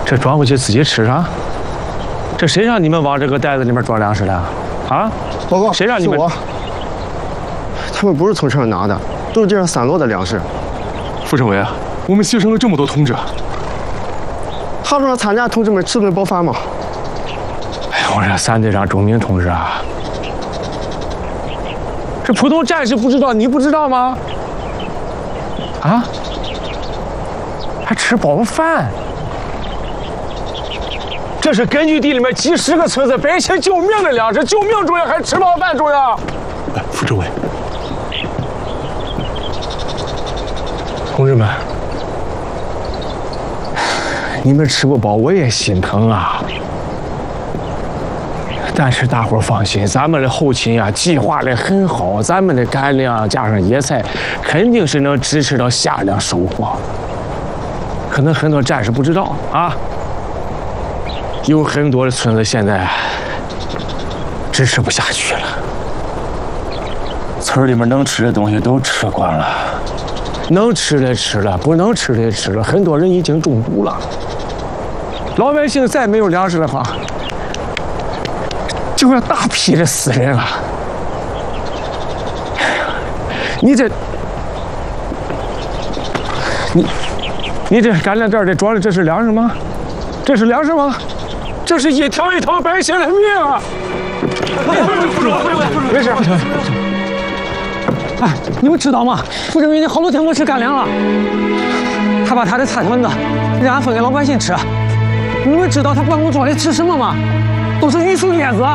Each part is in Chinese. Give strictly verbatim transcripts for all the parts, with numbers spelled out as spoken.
这装回去自己吃上。这谁让你们往这个袋子里面装粮食的？啊？ 报告， 谁让你们？ 我。他们不是从这儿拿的，都是这样散落的粮食。 副政委啊，我们牺牲了这么多同志， 还不让参加同志们吃顿饱饭吗？ 哎呀，我这三队长钟鸣同志啊，这普通战士不知道，你不知道吗？啊？还吃饱饭？这是根据地里面几十个村子百姓救命的粮食，救命重要还是吃饱饭重要？ 哎，副政委， 同志们，你们吃不饱我也心疼啊。但是大伙儿放心，咱们的后勤啊计划的很好，咱们的干粮加上野菜，肯定是能支持到下粮收获。可能很多战士不知道啊。有很多的村子现在支持不下去了，村里面能吃的东西都吃光了，能吃的吃了，不能吃的也吃了，很多人已经中毒了。老百姓再没有粮食的话，就要大批的死人了。你这，你，你这干粮袋里装的这是粮食吗？这是粮食吗？这是一条一条百姓的命啊！没事。 哎，你们知道吗？副政委已经好多天没吃干粮了，他把他的菜团子让俺分给老百姓吃。你们知道他办公桌里吃什么吗？都是榆树叶子。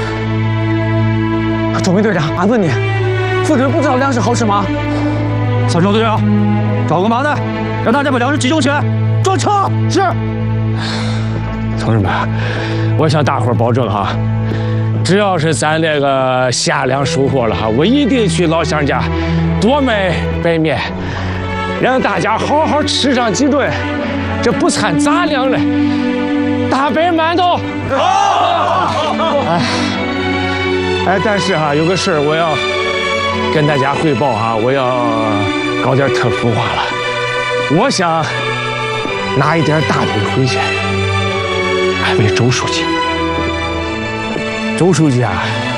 周明队长，俺问你，副政委不知道粮食好吃吗？ 三少队长，找个麻袋，让大家把粮食集中起来，装车。是。 同志们，我向大伙儿保证哈，只要是咱这个夏粮收获了哈，我一定去老乡家多买白面，让大家好好吃上几顿这不掺杂粮的大白馒头。好。哎，哎，但是哈，有个事儿我要跟大家汇报哈，我要搞点特殊化了，我想拿一点大米回去。还为周书记，周书记啊，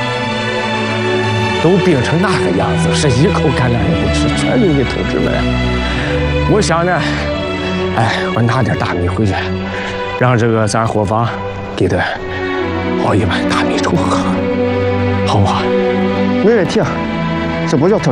都病成那个样子，是一口干粮也不吃，全留给同志们。我想呢，哎，我拿点大米回去，让这个咱伙房给他熬一碗大米粥喝，好不好？ 没问题啊，这不叫特。